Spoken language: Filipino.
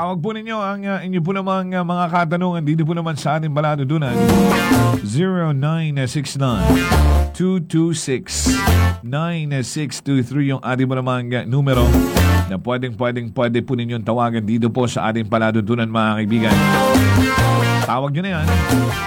Tawag po ninyo ang inyo po namang mga katanungan dito po naman sa ating paladudunan. 0969-226-9623 yung ating po namang numero na pwede po ninyong tawagan dito po sa ating paladudunan, mga kaibigan. Tawag nyo na yan.